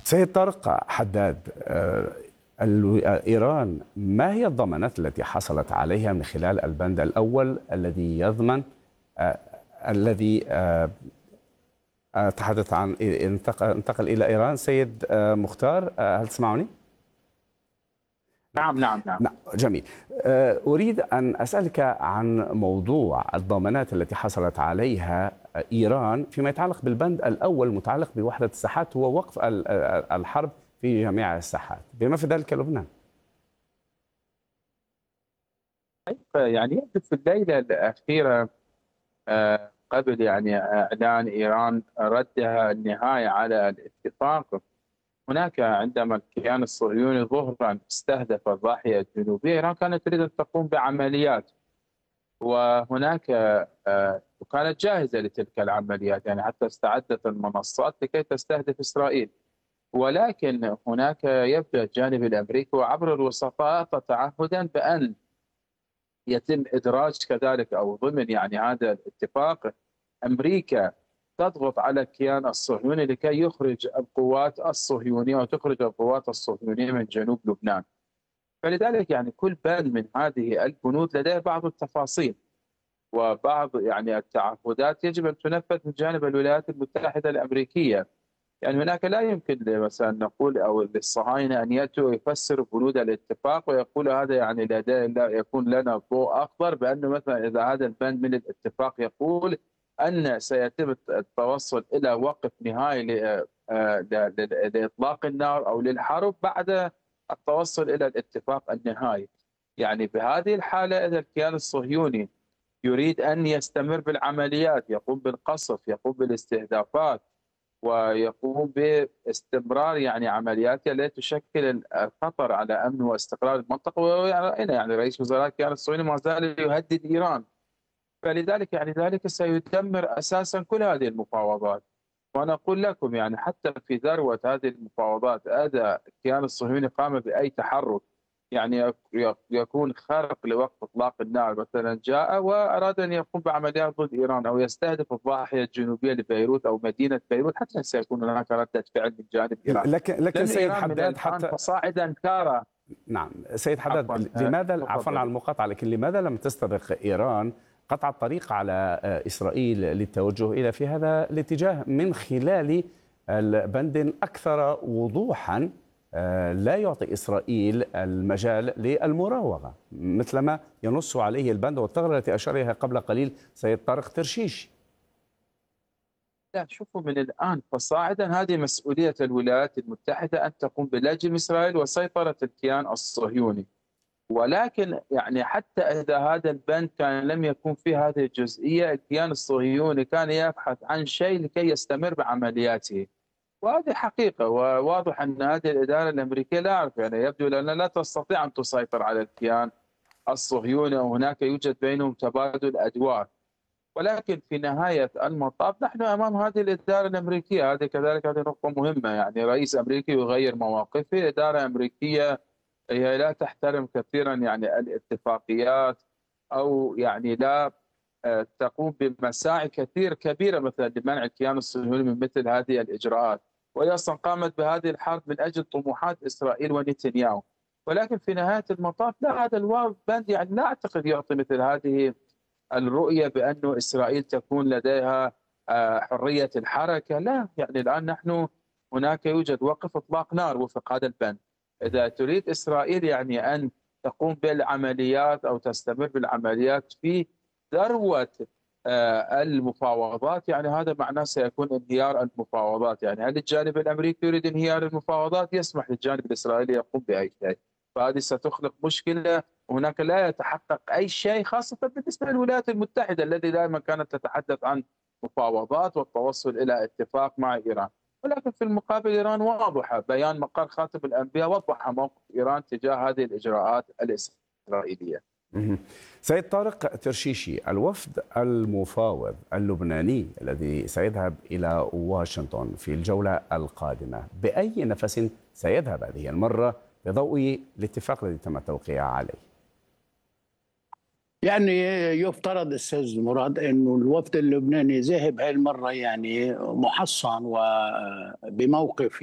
سيد طارق حداد، إيران ما هي الضمانات التي حصلت عليها من خلال البند الأول الذي يضمن الذي تحدث عن انتقل إلى إيران؟ سيد مختار، هل تسمعني؟ نعم. جميل. أريد أن أسألك عن موضوع الضمانات التي حصلت عليها إيران فيما يتعلق بالبند الأول المتعلق بوحدة الساحات، هو وقف الحرب في جميع الساحات، بما في ذلك لبنان. يعني يبدو في الليلة الأخيرة قبل إعلان إيران ردها النهائي على الاتفاق، هناك عندما الكيان الصهيوني ظهرا استهدف الضاحية الجنوبية، إيران كانت تريد أن تقوم بعمليات، وهناك وكانت جاهزة لتلك العمليات، يعني حتى استعدت المنصات لكي تستهدف إسرائيل. ولكن هناك يبدو الجانب الأمريكي وعبر الوسطاء تعهدا بأن يتم إدراج كذلك أو ضمن هذا الاتفاق أمريكا تضغط على الكيان الصهيوني لكي يخرج القوات الصهيونية وتخرج القوات الصهيونية من جنوب لبنان. فلذلك كل بند من هذه البنود لديه بعض التفاصيل وبعض التعهدات يجب أن تنفذ من جانب الولايات المتحدة الأمريكية. هناك لا يمكن مثلا نقول او للصهاينه ان ياتوا يفسروا بنود الاتفاق ويقولوا هذا لا يكون لنا ضوء اخضر، بانه مثلا اذا هذا البند من الاتفاق يقول ان سيتم التوصل الى وقف نهائي لاطلاق النار او للحرب بعد التوصل الى الاتفاق النهائي. بهذه الحاله اذا الكيان الصهيوني يريد ان يستمر بالعمليات، يقوم بالقصف، يقوم بالاستهدافات، ويقوم باستمرار عمليات التي تشكل الخطر على امن واستقرار المنطقه. ورأينا رئيس وزراء الكيان الصهيوني ما زال يهدد ايران، فلذلك ذلك سيدمر اساسا كل هذه المفاوضات. وانا اقول لكم حتى في ذروه هذه المفاوضات اذا الكيان الصهيوني قام باي تحرك يكون خارق لوقف اطلاق النار، مثلا جاء واراد ان يقوم بعمليات ضد ايران او يستهدف الضاحيه الجنوبيه لبيروت او مدينه بيروت، حتى سيكون هناك رده فعل من جانب ايران. لكن سيد حداد حتى فصاعدا كاره. نعم سيد حداد، لماذا عفوا على المقاطعه، لكن لماذا لم تستبق ايران قطع الطريق على اسرائيل للتوجه الى في هذا الاتجاه من خلال البند اكثر وضوحا لا يعطي إسرائيل المجال للمراوغة مثلما ينص عليه البند والثغرة التي أشار إليها قبل قليل سيد طارق ترشيشي؟ لا، شوفوا من الآن فصاعدا هذه مسؤولية الولايات المتحدة أن تقوم بلجم إسرائيل وسيطرة الكيان الصهيوني. ولكن حتى إذا هذا البند كان لم يكن فيه هذه الجزئية، الكيان الصهيوني كان يبحث عن شيء لكي يستمر بعملياته، وهذه حقيقة. وواضح أن هذه الإدارة الأمريكية لا أعرف يبدو لأنها لا تستطيع أن تسيطر على الكيان الصهيوني، وهناك يوجد بينهم تبادل أدوار. ولكن في نهاية المطاف نحن أمام هذه الإدارة الأمريكية، هذه كذلك هذه نقطة مهمة. رئيس أمريكي يغير مواقفه، إدارة أمريكية هي لا تحترم كثيرا الاتفاقيات، أو لا تقوم بمساعي كبيرة مثلا لمنع الكيان الصهيوني من مثل هذه الإجراءات. وهي أصلا قامت بهذه الحرب من أجل طموحات إسرائيل ونتنياهو. ولكن في نهاية المطاف لا، هذا البند لا أعتقد يعطي مثل هذه الرؤية بأن إسرائيل تكون لديها حرية الحركة. لا، الآن نحن هناك يوجد وقف إطلاق نار وفق هذا البند. إذا تريد إسرائيل أن تقوم بالعمليات أو تستمر بالعمليات في ذروة المفاوضات، هذا معناه سيكون انهيار المفاوضات. هل الجانب الأمريكي يريد انهيار المفاوضات؟ يسمح للجانب الإسرائيلي يقوم بأي شيء، فهذه ستخلق مشكلة. هناك لا يتحقق أي شيء، خاصة بالنسبة للولايات المتحدة التي دائما كانت تتحدث عن مفاوضات والتوصل إلى اتفاق مع إيران. ولكن في المقابل إيران واضحة، بيان مقر خاتم الأنبياء وضح موقف إيران تجاه هذه الإجراءات الإسرائيلية. سيد طارق ترشيشي، الوفد المفاوض اللبناني الذي سيذهب إلى واشنطن في الجولة القادمة بأي نفس سيذهب هذه المرة بضوء الاتفاق الذي تم التوقيع عليه؟ يفترض استاذ مراد انه الوفد اللبناني ذهب هاي المره محصن وبموقف